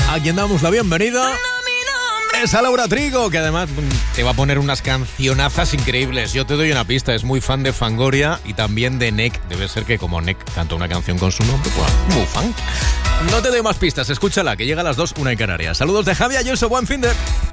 a quien damos la bienvenida es a Laura Trigo, que además te va a poner unas cancionazas increíbles. Yo te doy una pista, es muy fan de Fangoria y también de Nek. Debe ser que como Nek canta una canción con su nombre, pues muy fan. No te doy más pistas, escúchala, que llega a las 2, 1 en Canarias. Saludos de Javi Ayuso, buen fin de...